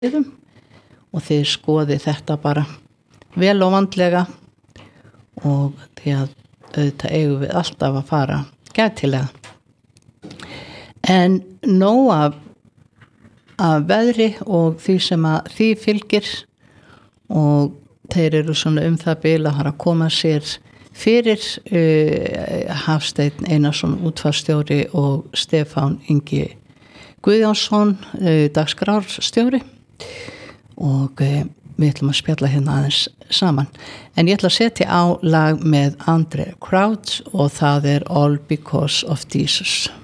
og þið skoðið þetta bara vel og vandlega og því að auðvitað eigum við alltaf að fara gætilega. En nóg af veðri og því sem að því fylgir og þeir eru svona það bil að fara að koma sér fyrir Hafsteinn Einarsson útvarpsstjóri og Stefán Ingi Guðjónsson dagskrárstjóri og við ætlum að spjalla hérna aðeins saman. En ég ætla að setja á lag með Andre Crouch og það er All Because of Jesus.